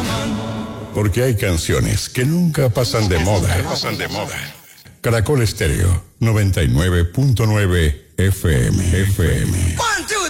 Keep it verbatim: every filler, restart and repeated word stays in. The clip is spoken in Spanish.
Porque hay canciones que nunca pasan de moda. Pasan de moda. Caracol Estéreo noventa y nueve punto nueve F M. F M.